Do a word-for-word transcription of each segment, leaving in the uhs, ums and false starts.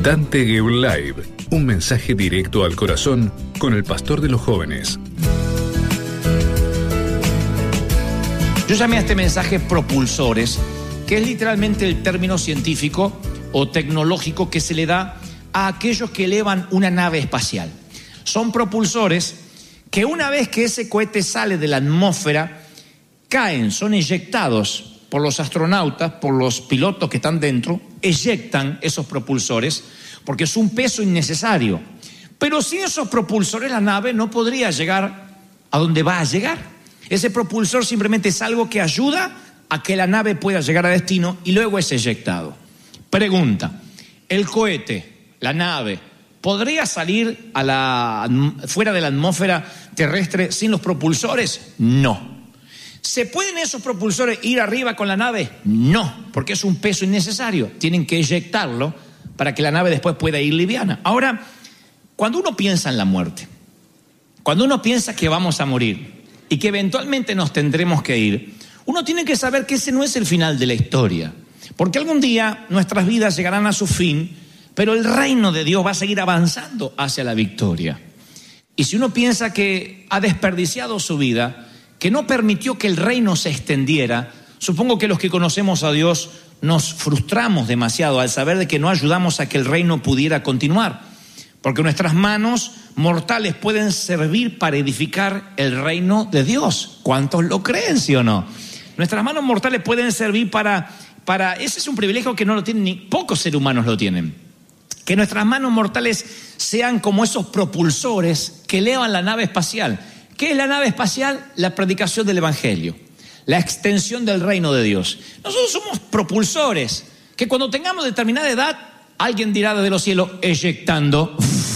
Dante Gebel Live, un mensaje directo al corazón con el pastor de los jóvenes. Yo llamé a este mensaje propulsores, que es literalmente el término científico o tecnológico que se le da a aquellos que elevan una nave espacial. Son propulsores que una vez que ese cohete sale de la atmósfera, caen, son eyectados por los astronautas, por los pilotos que están dentro, eyectan esos propulsores porque es un peso innecesario. Pero sin esos propulsores la nave no podría llegar a donde va a llegar. Ese propulsor simplemente es algo que ayuda a que la nave pueda llegar a destino y luego es eyectado. Pregunta, ¿el cohete, la nave, podría salir a la, fuera de la atmósfera terrestre sin los propulsores? No. ¿Se pueden esos propulsores ir arriba con la nave? No, porque es un peso innecesario. Tienen que eyectarlo para que la nave después pueda ir liviana. Ahora, cuando uno piensa en la muerte, cuando uno piensa que vamos a morir y que eventualmente nos tendremos que ir, uno tiene que saber que ese no es el final de la historia. Porque algún día nuestras vidas llegarán a su fin, pero el reino de Dios va a seguir avanzando hacia la victoria. Y si uno piensa que ha desperdiciado su vida, que no permitió que el reino se extendiera, supongo que los que conocemos a Dios nos frustramos demasiado al saber de que no ayudamos a que el reino pudiera continuar. Porque nuestras manos mortales pueden servir para edificar el reino de Dios. ¿Cuántos lo creen, sí o no? Nuestras manos mortales pueden servir para, para... Ese es un privilegio que no lo tienen, ni pocos seres humanos lo tienen. Que nuestras manos mortales sean como esos propulsores que elevan la nave espacial. ¿Qué es la nave espacial? La predicación del evangelio, la extensión del reino de Dios. Nosotros somos propulsores, que cuando tengamos determinada edad, alguien dirá desde los cielos, eyectando,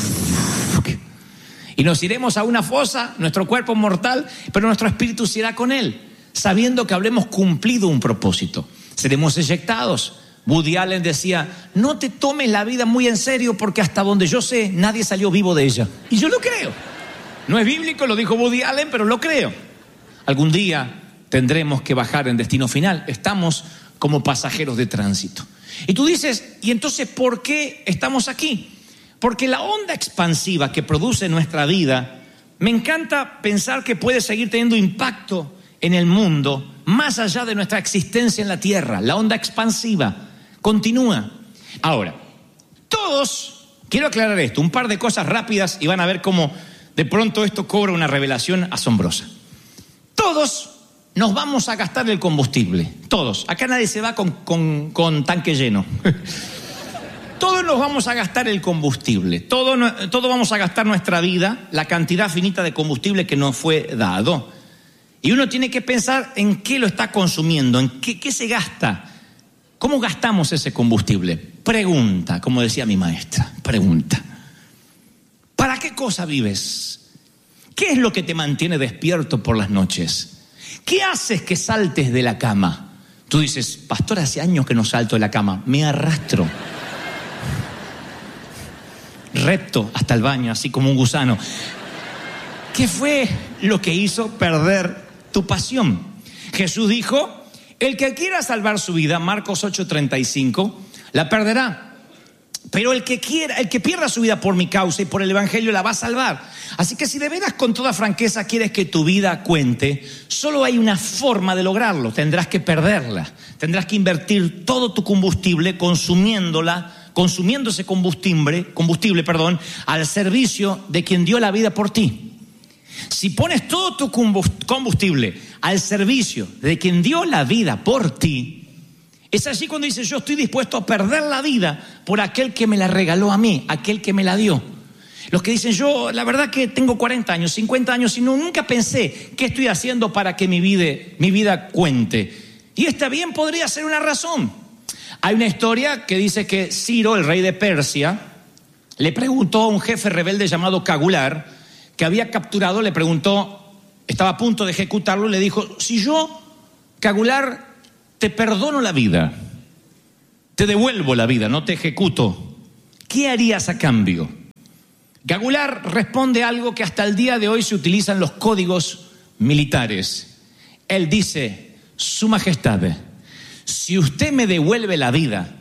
y nos iremos a una fosa, nuestro cuerpo mortal, pero nuestro espíritu se irá con él, sabiendo que habremos cumplido un propósito. Seremos eyectados. Woody Allen decía, no te tomes la vida muy en serio porque hasta donde yo sé, nadie salió vivo de ella. Y yo lo creo. No es bíblico, lo dijo Woody Allen, pero lo creo. Algún día tendremos que bajar en destino final. Estamos como pasajeros de tránsito. Y tú dices, ¿y entonces por qué estamos aquí? Porque la onda expansiva que produce nuestra vida, me encanta pensar que puede seguir teniendo impacto en el mundo, más allá de nuestra existencia en la tierra. La onda expansiva continúa. Ahora, todos, quiero aclarar esto, un par de cosas rápidas y van a ver cómo de pronto esto cobra una revelación asombrosa. Todos nos vamos a gastar el combustible, todos. Acá nadie se va con, con, con tanque lleno. Todos nos vamos a gastar el combustible, todos todo vamos a gastar nuestra vida, la cantidad finita de combustible que nos fue dado. Y uno tiene que pensar en qué lo está consumiendo, en qué, qué se gasta. ¿Cómo gastamos ese combustible? Pregunta, como decía mi maestra, pregunta. ¿Para qué cosa vives? ¿Qué es lo que te mantiene despierto por las noches? ¿Qué haces que saltes de la cama? Tú dices, pastor, hace años que no salto de la cama, me arrastro. Recto hasta el baño, así como un gusano. ¿Qué fue lo que hizo perder tu pasión? Jesús dijo, el que quiera salvar su vida, Marcos ocho treinta y cinco, la perderá. Pero el que quiera, el que pierda su vida por mi causa y por el evangelio la va a salvar. Así que si de veras con toda franqueza quieres que tu vida cuente, solo hay una forma de lograrlo. Tendrás que perderla. Tendrás que invertir todo tu combustible consumiéndola, consumiendo ese combustible, combustible, perdón, al servicio de quien dio la vida por ti. Si pones todo tu combustible al servicio de quien dio la vida por ti, es así cuando dices, yo estoy dispuesto a perder la vida por aquel que me la regaló a mí, aquel que me la dio. Los que dicen, yo la verdad que tengo cuarenta años, cincuenta años y no, nunca pensé qué estoy haciendo para que mi vida, mi vida cuente. Y esta bien podría ser una razón. Hay una historia que dice que Ciro, el rey de Persia, le preguntó a un jefe rebelde llamado Cagular, que había capturado, le preguntó, estaba a punto de ejecutarlo, le dijo, si yo, Cagular, te perdono la vida, te devuelvo la vida, no te ejecuto, ¿qué harías a cambio? Cagular responde algo que hasta el día de hoy se utiliza en los códigos militares. Él dice, Su Majestad, si usted me devuelve la vida,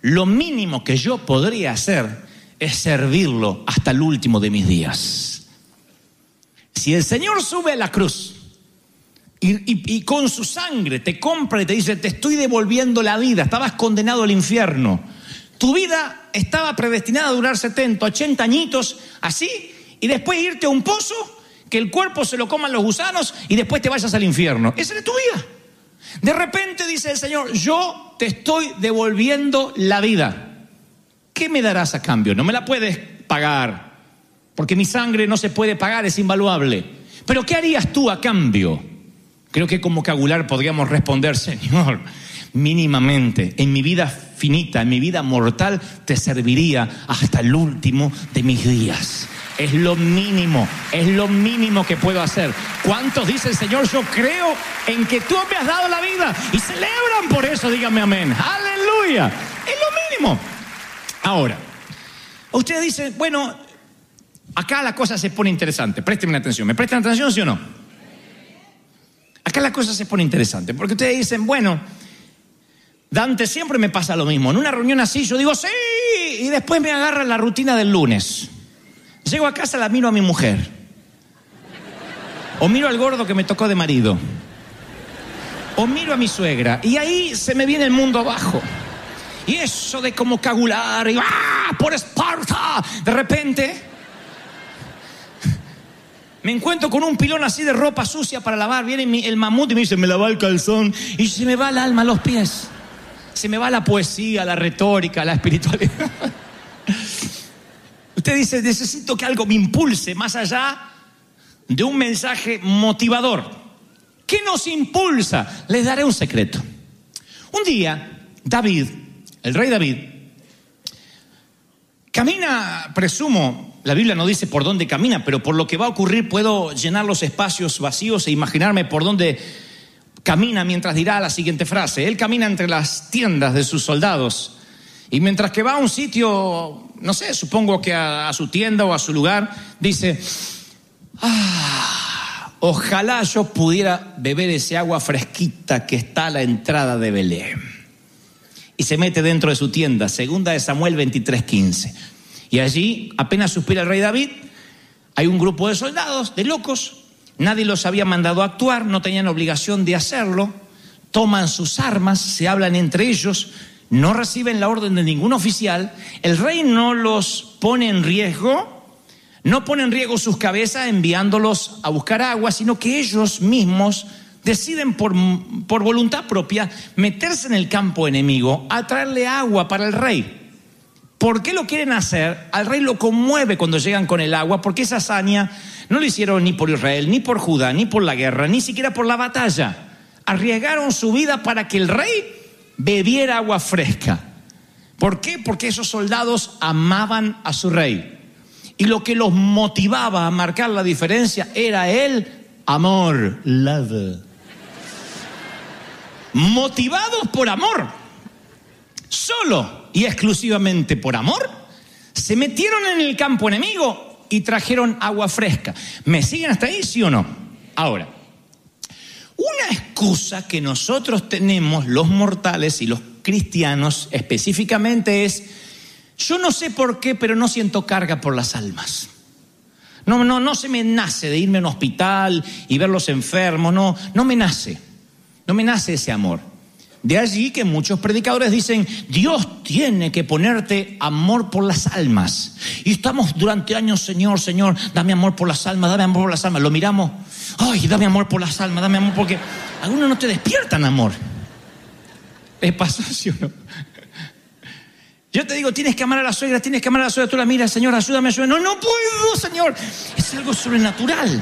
lo mínimo que yo podría hacer es servirlo hasta el último de mis días. Si el Señor sube a la cruz y, y, y con su sangre te compra y te dice, te estoy devolviendo la vida, estabas condenado al infierno, tu vida estaba predestinada a durar setenta, ochenta añitos, así, y después irte a un pozo, que el cuerpo se lo coman los gusanos y después te vayas al infierno. Esa es tu vida. De repente dice el Señor, yo te estoy devolviendo la vida. ¿Qué me darás a cambio? No me la puedes pagar, porque mi sangre no se puede pagar, es invaluable. Pero ¿qué harías tú a cambio? Creo que como Cagular podríamos responder, Señor, mínimamente, en mi vida finita, en mi vida mortal, te serviría hasta el último de mis días. Es lo mínimo, es lo mínimo que puedo hacer. ¿Cuántos dicen, Señor, yo creo en que tú me has dado la vida? Y celebran por eso, díganme amén. ¡Aleluya! Es lo mínimo. Ahora, ustedes dicen, bueno, acá la cosa se pone interesante. Préstenme atención. ¿Me prestan atención, sí o no? Acá la cosa se pone interesante, porque ustedes dicen, bueno, Dante, siempre me pasa lo mismo. En una reunión así yo digo, sí, y después me agarra la rutina del lunes. Llego a casa, la miro a mi mujer. O miro al gordo que me tocó de marido. O miro a mi suegra. Y ahí se me viene el mundo abajo. Y eso de como Cagular y ¡ah! ¡Por Esparta! De repente me encuentro con un pilón así de ropa sucia para lavar. Viene mi, el mamut y me dice, me lava el calzón. Y se me va el alma a los pies. Se me va la poesía, la retórica, la espiritualidad. Usted dice, necesito que algo me impulse más allá de un mensaje motivador. ¿Qué nos impulsa? Les daré un secreto. Un día, David, el rey David, camina, presumo, la Biblia no dice por dónde camina, pero por lo que va a ocurrir puedo llenar los espacios vacíos e imaginarme por dónde camina mientras dirá la siguiente frase. Él camina entre las tiendas de sus soldados y mientras que va a un sitio, no sé, supongo que a, a su tienda o a su lugar, dice, ah, ojalá yo pudiera beber ese agua fresquita que está a la entrada de Belén. Y se mete dentro de su tienda, segunda de Samuel veintitrés quince. Y allí, apenas suspira el rey David, hay un grupo de soldados, de locos, nadie los había mandado a actuar, no tenían obligación de hacerlo, toman sus armas, se hablan entre ellos, no reciben la orden de ningún oficial, el rey no los pone en riesgo, no pone en riesgo sus cabezas enviándolos a buscar agua, sino que ellos mismos deciden por, por voluntad propia meterse en el campo enemigo a traerle agua para el rey. ¿Por qué lo quieren hacer? Al rey lo conmueve cuando llegan con el agua, porque esa hazaña no lo hicieron ni por Israel, ni por Judá, ni por la guerra, ni siquiera por la batalla. Arriesgaron su vida para que el rey bebiera agua fresca. ¿Por qué? Porque esos soldados amaban a su rey. Y lo que los motivaba a marcar la diferencia era el amor, love. Motivados por amor, solo y exclusivamente por amor, se metieron en el campo enemigo y trajeron agua fresca. ¿Me siguen hasta ahí, sí o no? Ahora, una excusa que nosotros tenemos, los mortales y los cristianos específicamente, es: yo no sé por qué, pero no siento carga por las almas. No, no, no se me nace de irme a un hospital y ver los enfermos, no, no me nace, no me nace ese amor. De allí que muchos predicadores dicen, Dios tiene que ponerte amor por las almas. Y estamos durante años, Señor, Señor, dame amor por las almas, dame amor por las almas. Lo miramos, ay, dame amor por las almas, dame amor, porque algunos no te despiertan amor. ¿Les pasó, sí o no? Yo te digo, tienes que amar a la suegra, tienes que amar a la suegra. Tú la miras, Señor, ayúdame, ayúdame. No, no puedo, Señor. Es algo sobrenatural.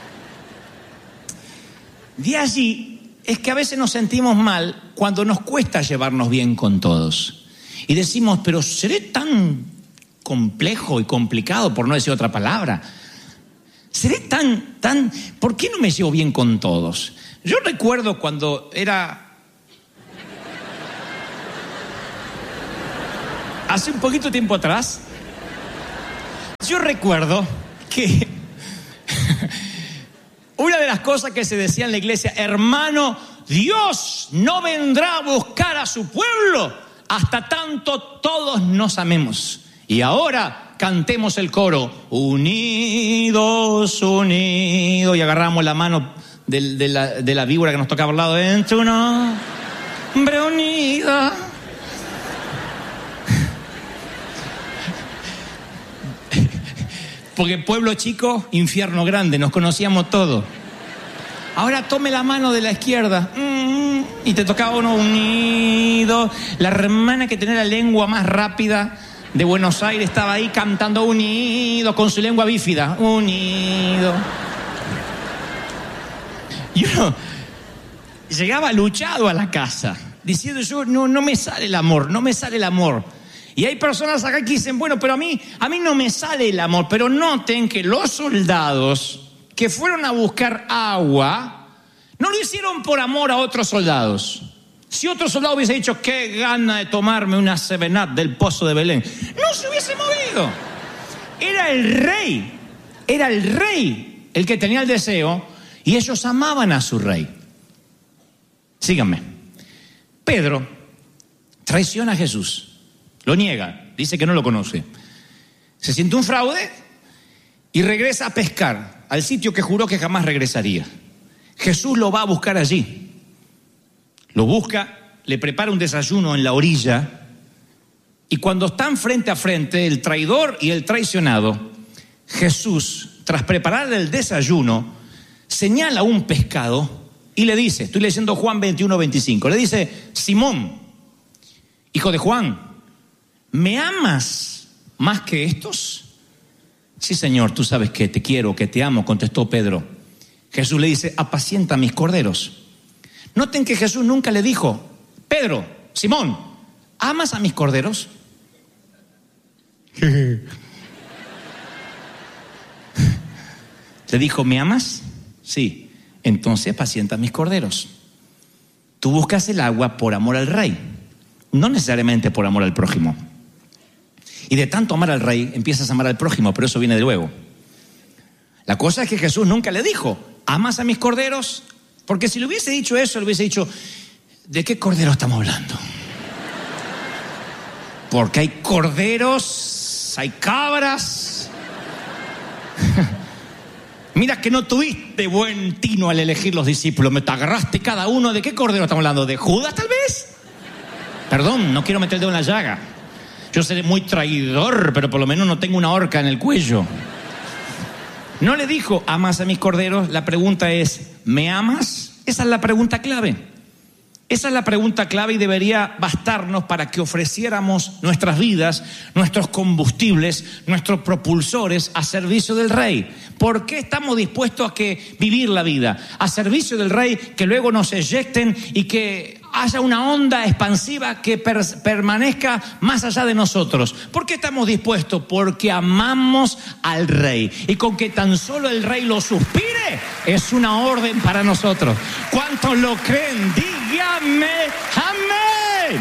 De allí es que a veces nos sentimos mal cuando nos cuesta llevarnos bien con todos. Y decimos, pero ¿seré tan complejo y complicado, por no decir otra palabra? ¿Seré tan, tan... ¿Por qué no me llevo bien con todos? Yo recuerdo cuando era... Hace un poquito tiempo atrás, yo recuerdo que una de las cosas que se decía en la iglesia, hermano, Dios no vendrá a buscar a su pueblo hasta tanto todos nos amemos. Y ahora cantemos el coro, unidos, unidos, y agarramos la mano de, de, la, de la víbora que nos tocaba al lado, entre una hombre unida. Porque pueblo chico, infierno grande, nos conocíamos todos. Ahora tome la mano de la izquierda mm, y te tocaba uno unido. La hermana que tenía la lengua más rápida de Buenos Aires estaba ahí cantando unido con su lengua bífida. Unido. Y uno llegaba luchado a la casa diciendo yo no, no me sale el amor, no me sale el amor. Y hay personas acá que dicen, bueno, pero a mí, a mí no me sale el amor. Pero noten que los soldados que fueron a buscar agua no lo hicieron por amor a otros soldados. Si otro soldado hubiese dicho, qué gana de tomarme una Seven Up del pozo de Belén, no se hubiese movido. Era el rey, era el rey el que tenía el deseo y ellos amaban a su rey. Síganme. Pedro traiciona a Jesús, lo niega, dice que no lo conoce. Se siente un fraude y regresa a pescar al sitio que juró que jamás regresaría. Jesús lo va a buscar allí. Lo busca, le prepara un desayuno en la orilla y cuando están frente a frente el traidor y el traicionado, Jesús, tras preparar el desayuno, señala un pescado y le dice, estoy leyendo Juan veintiuno, veinticinco, le dice, Simón, hijo de Juan, ¿me amas más que estos? Sí, Señor, tú sabes que te quiero, que te amo, contestó Pedro. Jesús le dice, apacienta mis corderos. Noten que Jesús nunca le dijo, Pedro, Simón, ¿amas a mis corderos? Le dijo, ¿me amas? Sí, entonces apacienta mis corderos. Tú buscas el agua por amor al rey, no necesariamente por amor al prójimo. Y de tanto amar al rey, empiezas a amar al prójimo, pero eso viene de luego. La cosa es que Jesús nunca le dijo, ¿amas a mis corderos? Porque si le hubiese dicho eso, le hubiese dicho, ¿de qué cordero estamos hablando? Porque hay corderos, hay cabras. Mira que no tuviste buen tino al elegir los discípulos, me te agarraste cada uno. ¿De qué cordero estamos hablando? ¿De Judas tal vez? Perdón, no quiero meter el dedo en la llaga. Yo seré muy traidor, pero por lo menos no tengo una horca en el cuello. No le dijo, ¿amas a mis corderos? La pregunta es, ¿me amas? Esa es la pregunta clave. Esa es la pregunta clave y debería bastarnos para que ofreciéramos nuestras vidas, nuestros combustibles, nuestros propulsores a servicio del Rey. ¿Por qué estamos dispuestos a que vivir la vida? A servicio del Rey, que luego nos eyecten y que haya una onda expansiva que per- permanezca más allá de nosotros. ¿Por qué estamos dispuestos? Porque amamos al Rey. Y con que tan solo el Rey lo suspire, es una orden para nosotros. ¿Cuántos lo creen? Dígame amén.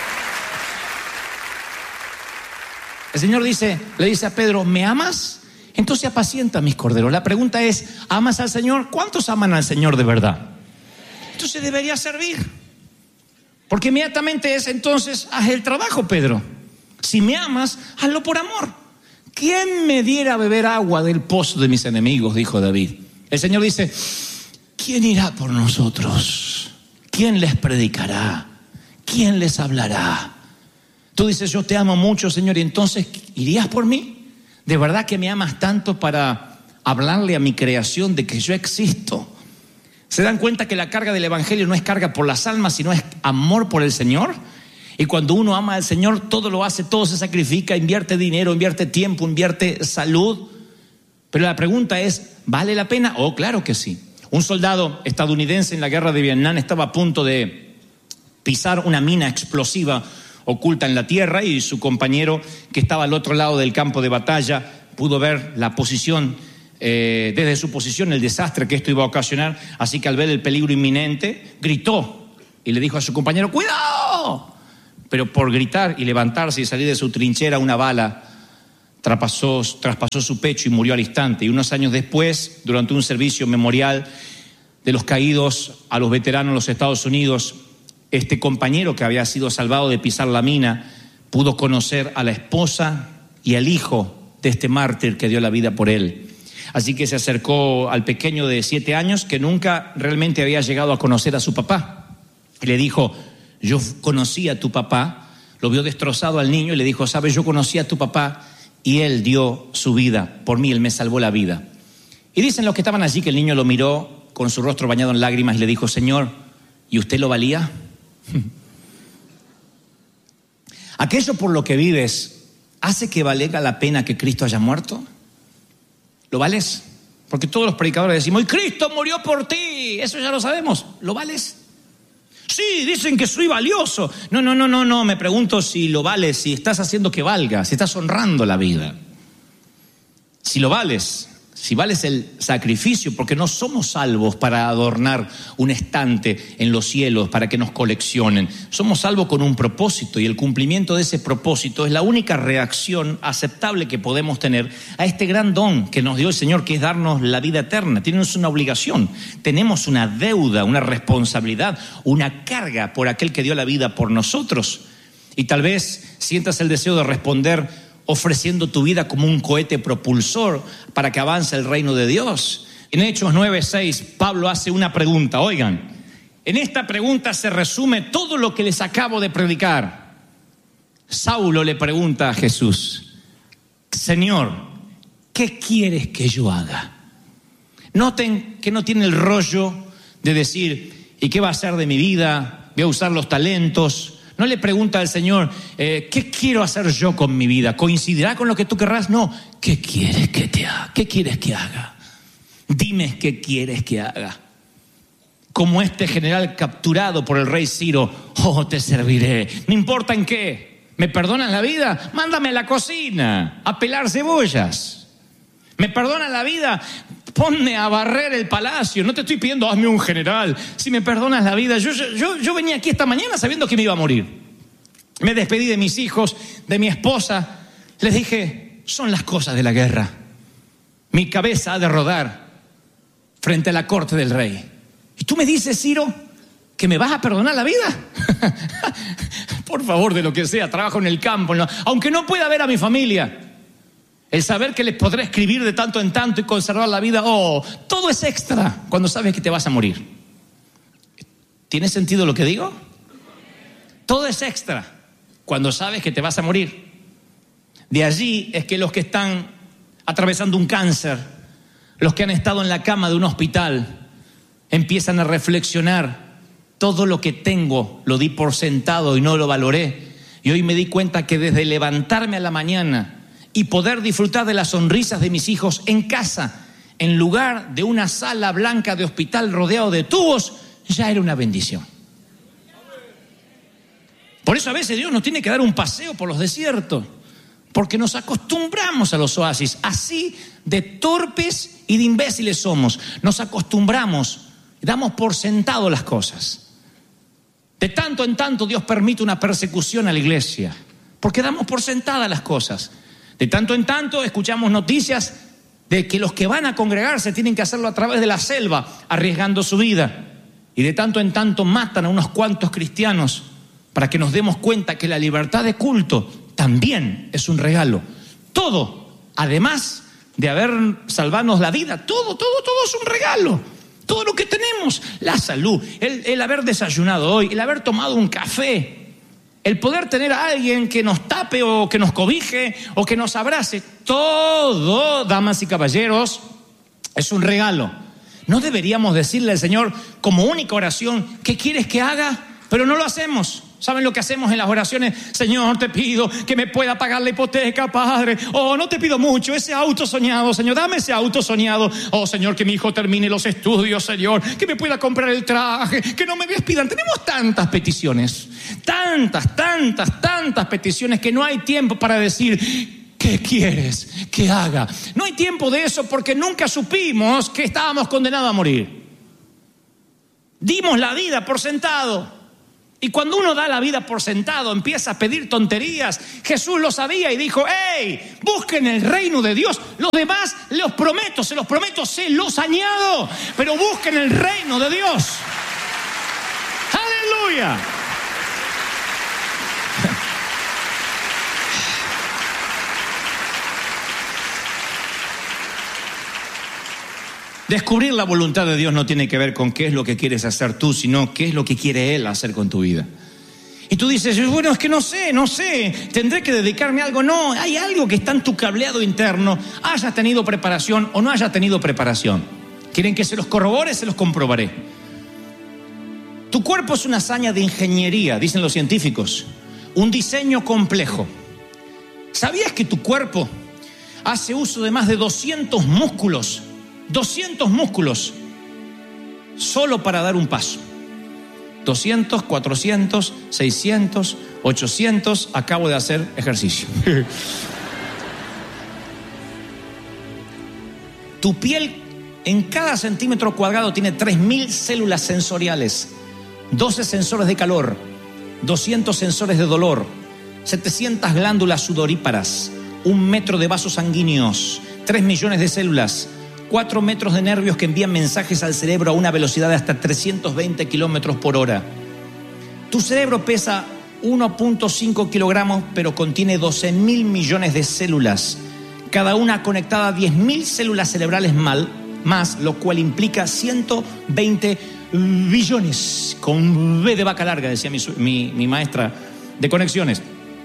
El Señor dice, le dice a Pedro, ¿me amas? Entonces apacienta mis corderos. La pregunta es, ¿amas al Señor? ¿Cuántos aman al Señor de verdad? Entonces debería servir. Porque inmediatamente es entonces, haz el trabajo, Pedro. Si me amas, hazlo por amor. ¿Quién me diera a beber agua del pozo de mis enemigos? Dijo David. El Señor dice, ¿quién irá por nosotros? ¿Quién les predicará? ¿Quién les hablará? Tú dices, yo te amo mucho, Señor, y entonces, ¿irías por mí? ¿De verdad que me amas tanto para hablarle a mi creación de que yo existo? ¿Se dan cuenta que la carga del Evangelio no es carga por las almas, sino es amor por el Señor? Y cuando uno ama al Señor, todo lo hace, todo se sacrifica, invierte dinero, invierte tiempo, invierte salud. Pero la pregunta es, ¿vale la pena? Oh, claro que sí. Un soldado estadounidense en la guerra de Vietnam estaba a punto de pisar una mina explosiva oculta en la tierra y su compañero que estaba al otro lado del campo de batalla pudo ver la posición Eh, desde su posición, el desastre que esto iba a ocasionar. Así que al ver el peligro inminente, gritó y le dijo a su compañero, ¡cuidado! Pero por gritar y levantarse y salir de su trinchera, una bala traspasó, traspasó su pecho y murió al instante. Y unos años después, durante un servicio memorial de los caídos a los veteranos de los Estados Unidos, este compañero que había sido salvado de pisar la mina pudo conocer a la esposa y al hijo de este mártir que dio la vida por él. Así que se acercó al pequeño de siete años que nunca realmente había llegado a conocer a su papá. Y le dijo: yo conocí a tu papá. Lo vio destrozado al niño y le dijo: sabes, yo conocí a tu papá y él dio su vida por mí, él me salvó la vida. Y dicen los que estaban allí que el niño lo miró con su rostro bañado en lágrimas y le dijo: Señor, ¿y usted lo valía? ¿Aquello por lo que vives hace que valga la pena que Cristo haya muerto? ¿Lo vales? Porque todos los predicadores decimos: ¡y Cristo murió por ti! Eso ya lo sabemos. ¿Lo vales? Sí, dicen que soy valioso. No, no, no, no, no. Me pregunto si lo vales, si estás haciendo que valga, si estás honrando la vida. Si lo vales, si vales el sacrificio, porque no somos salvos para adornar un estante en los cielos, para que nos coleccionen. Somos salvos con un propósito, y el cumplimiento de ese propósito es la única reacción aceptable que podemos tener a este gran don que nos dio el Señor, que es darnos la vida eterna. Tenemos una obligación, tenemos una deuda, una responsabilidad, una carga por aquel que dio la vida por nosotros. Y tal vez sientas el deseo de responder ofreciendo tu vida como un cohete propulsor para que avance el reino de Dios. En Hechos nueve seis, Pablo hace una pregunta. Oigan, en esta pregunta se resume todo lo que les acabo de predicar. Saulo le pregunta a Jesús: Señor, ¿qué quieres que yo haga? Noten que no tiene el rollo de decir: ¿y qué va a hacer de mi vida? Voy a usar los talentos. No le pregunta al Señor: eh, ¿qué quiero hacer yo con mi vida? ¿Coincidirá con lo que tú querrás? No. ¿Qué quieres que te haga? ¿Qué quieres que haga? Dime qué quieres que haga. Como este general capturado por el rey Ciro: oh, te serviré. No importa en qué. ¿Me perdonan la vida? Mándame a la cocina a pelar cebollas. ¿Me perdonan la vida? Ponme a barrer el palacio. No te estoy pidiendo hazme un general. Si me perdonas la vida, yo, yo, yo venía aquí esta mañana sabiendo que me iba a morir. Me despedí de mis hijos, de mi esposa. Les dije: son las cosas de la guerra. Mi cabeza ha de rodar frente a la corte del rey. ¿Y tú me dices, Ciro, que me vas a perdonar la vida? Por favor, de lo que sea, trabajo en el campo, ¿no? Aunque no pueda ver a mi familia. El saber que les podré escribir de tanto en tanto y conservar la vida, oh, todo es extra cuando sabes que te vas a morir. ¿Tiene sentido lo que digo? Todo es extra cuando sabes que te vas a morir. De allí es que los que están atravesando un cáncer, los que han estado en la cama de un hospital, empiezan a reflexionar: todo lo que tengo lo di por sentado y no lo valoré. Y hoy me di cuenta que desde levantarme a la mañana y poder disfrutar de las sonrisas de mis hijos en casa, en lugar de una sala blanca de hospital rodeado de tubos, ya era una bendición. Por eso a veces Dios nos tiene que dar un paseo por los desiertos, porque nos acostumbramos a los oasis. Así de torpes y de imbéciles somos. Nos acostumbramos, damos por sentado las cosas. De tanto en tanto Dios permite una persecución a la iglesia, porque damos por sentadas las cosas. De tanto en tanto escuchamos noticias de que los que van a congregarse tienen que hacerlo a través de la selva, arriesgando su vida. Y de tanto en tanto matan a unos cuantos cristianos para que nos demos cuenta que la libertad de culto también es un regalo. Todo, además de haber salvarnos la vida, todo, todo, todo es un regalo. Todo lo que tenemos, la salud, el, el haber desayunado hoy, el haber tomado un café, el poder tener a alguien que nos tape o que nos cobije o que nos abrace, todo, damas y caballeros, es un regalo. No deberíamos decirle al Señor como única oración: ¿qué quieres que haga? Pero no lo hacemos. ¿Saben lo que hacemos en las oraciones? Señor, te pido que me pueda pagar la hipoteca, Padre. Oh, no te pido mucho, ese auto soñado, Señor, dame ese auto soñado. Oh, Señor, que mi hijo termine los estudios, Señor, que me pueda comprar el traje, que no me despidan. Tenemos tantas peticiones, tantas, tantas, tantas peticiones que no hay tiempo para decir: ¿qué quieres que haga? No hay tiempo de eso porque nunca supimos que estábamos condenados a morir. Dimos la vida por sentado. Y cuando uno da la vida por sentado, empieza a pedir tonterías. Jesús lo sabía y dijo: ¡hey! Busquen el reino de Dios. Los demás los prometo, se los prometo, se los añado. Pero busquen el reino de Dios. ¡Aleluya! Descubrir la voluntad de Dios no tiene que ver con qué es lo que quieres hacer tú, sino qué es lo que quiere Él hacer con tu vida. Y tú dices, bueno, es que no sé, no sé, tendré que dedicarme a algo. No, hay algo que está en tu cableado interno, hayas tenido preparación o no hayas tenido preparación. ¿Quieren que se los corrobore? Se los comprobaré. Tu cuerpo es una hazaña de ingeniería, dicen los científicos, un diseño complejo. ¿Sabías que tu cuerpo hace uso de más de doscientos músculos, doscientos músculos, solo para dar un paso? doscientos, cuatrocientos, seiscientos, ochocientos, acabo de hacer ejercicio. Tu piel en cada centímetro cuadrado tiene tres mil células sensoriales, doce sensores de calor, doscientos sensores de dolor, setecientas glándulas sudoríparas, un metro de vasos sanguíneos, tres millones de células, cuatro metros de nervios que envían mensajes al cerebro a una velocidad de hasta trescientos veinte kilómetros por hora. Tu cerebro pesa uno punto cinco kilogramos, pero contiene doce mil millones de células, cada una conectada a diez mil células cerebrales mal, más, lo cual implica ciento veinte billones, con B de vaca larga, decía mi, mi, mi maestra de conexiones.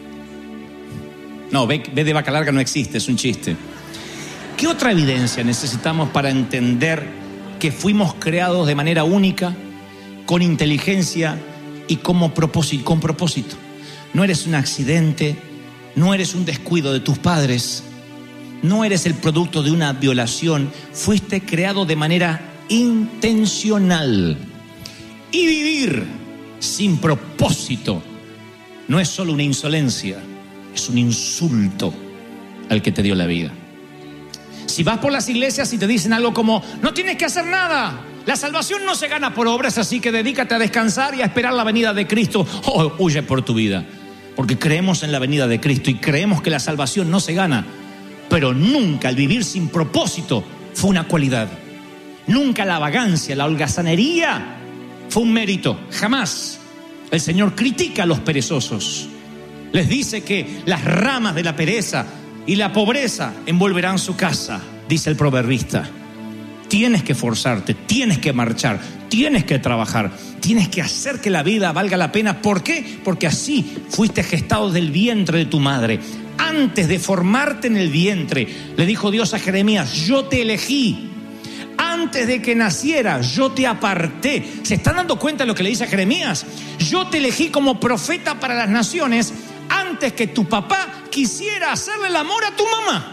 No, B, B de vaca larga no existe, es un chiste. ¿Qué otra evidencia necesitamos para entender que fuimos creados de manera única, con inteligencia y como propósito, con propósito? No eres un accidente, no eres un descuido de tus padres, no eres el producto de una violación, fuiste creado de manera intencional. Y vivir sin propósito no es solo una insolencia, es un insulto al que te dio la vida. Si vas por las iglesias y te dicen algo como, no tienes que hacer nada, la salvación no se gana por obras, así que dedícate a descansar y a esperar la venida de Cristo, oh, huye por tu vida, porque creemos en la venida de Cristo y creemos que la salvación no se gana, pero nunca el vivir sin propósito fue una cualidad, nunca la vagancia, la holgazanería fue un mérito, jamás. El Señor critica a los perezosos, les dice que las ramas de la pereza y la pobreza envolverán su casa, dice el proverbista. Tienes que forzarte, tienes que marchar, tienes que trabajar, tienes que hacer que la vida valga la pena. ¿Por qué? Porque así fuiste gestado del vientre de tu madre. Antes de formarte en el vientre, le dijo Dios a Jeremías, yo te elegí. Antes de que naciera, yo te aparté. ¿Se están dando cuenta de lo que le dice a Jeremías? Yo te elegí como profeta para las naciones antes que tu papá quisiera hacerle el amor a tu mamá.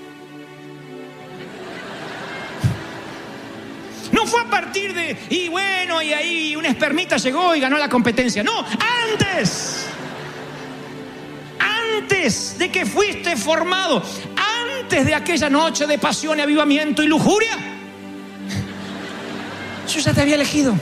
No fue a partir de, y bueno, y ahí una espermita llegó y ganó la competencia. No, antes. Antes de que fuiste formado. Antes de aquella noche de pasión y avivamiento y lujuria. Yo ya te había elegido.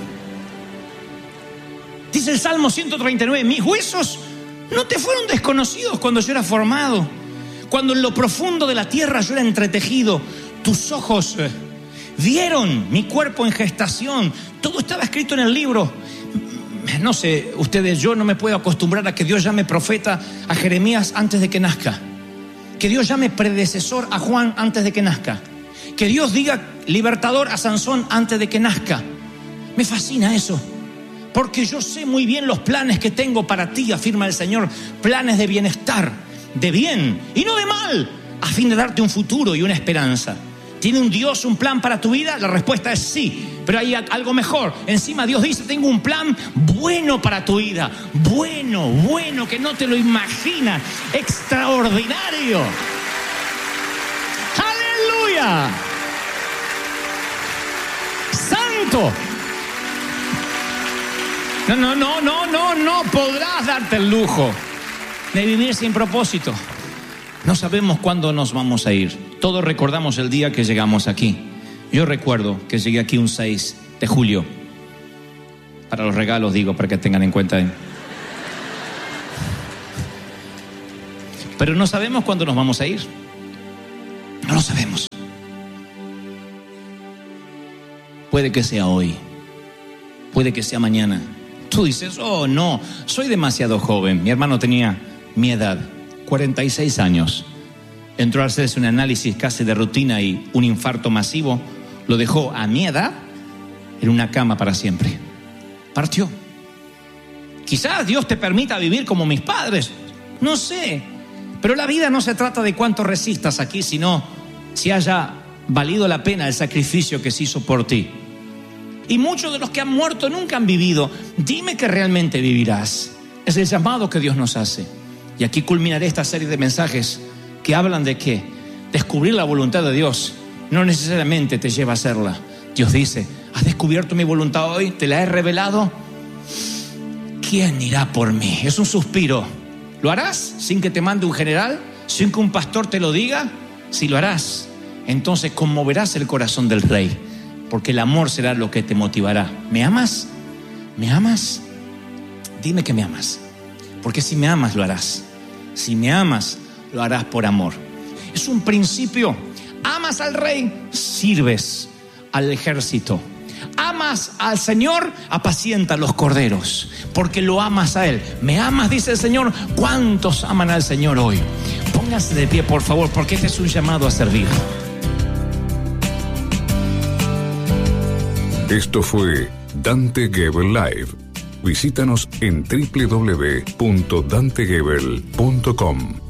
Dice el Salmo ciento treinta y nueve, mis huesos no te fueron desconocidos cuando yo era formado, cuando en lo profundo de la tierra yo era entretejido. Tus ojos eh, vieron mi cuerpo en gestación. Todo estaba escrito en el libro. No sé, ustedes, yo no me puedo acostumbrar a que Dios llame profeta a Jeremías antes de que nazca, que Dios llame predecesor a Juan antes de que nazca, que Dios diga libertador a Sansón antes de que nazca. Me fascina eso, porque yo sé muy bien los planes que tengo para ti, afirma el Señor, planes de bienestar, de bien y no de mal, a fin de darte un futuro y una esperanza. ¿Tiene un Dios un plan para tu vida? La respuesta es sí, pero hay algo mejor. Encima Dios dice, tengo un plan bueno para tu vida, bueno, bueno, que no te lo imaginas, extraordinario. ¡Aleluya! ¡Santo! No, no, no, no, no, no podrás darte el lujo de vivir sin propósito. No sabemos cuándo nos vamos a ir. Todos recordamos el día que llegamos aquí. Yo recuerdo que llegué aquí un seis de julio. Para los regalos, digo, para que tengan en cuenta. Pero no sabemos cuándo nos vamos a ir. No lo sabemos. Puede que sea hoy. Puede que sea mañana. Tú dices, oh no, soy demasiado joven. Mi hermano tenía mi edad, cuarenta y seis años. Entró a hacerse un análisis casi de rutina y un infarto masivo lo dejó a mi edad en una cama para siempre. Partió. Quizás Dios te permita vivir como mis padres, no sé, pero la vida no se trata de cuánto resistas aquí, sino si haya valido la pena el sacrificio que se hizo por ti. Y muchos de los que han muerto nunca han vivido. Dime que realmente vivirás. Es el llamado que Dios nos hace. Y aquí culminaré esta serie de mensajes que hablan de que descubrir la voluntad de Dios no necesariamente te lleva a hacerla. Dios dice: ¿has descubierto mi voluntad hoy? ¿Te la he revelado? ¿Quién irá por mí? Es un suspiro. ¿Lo harás sin que te mande un general? ¿Sin que un pastor te lo diga? Si lo harás, entonces conmoverás el corazón del Rey, porque el amor será lo que te motivará. ¿Me amas? ¿Me amas? Dime que me amas, porque si me amas lo harás. Si me amas, lo harás por amor. Es un principio. Amas al Rey, sirves al ejército. Amas al Señor, apacienta los corderos, porque lo amas a Él. ¿Me amas?, dice el Señor. ¿Cuántos aman al Señor hoy? Pónganse de pie, por favor, porque este es un llamado a servir. Esto fue Dante Gebel Live. Visítanos en doble u doble u doble u punto dante gebel punto com.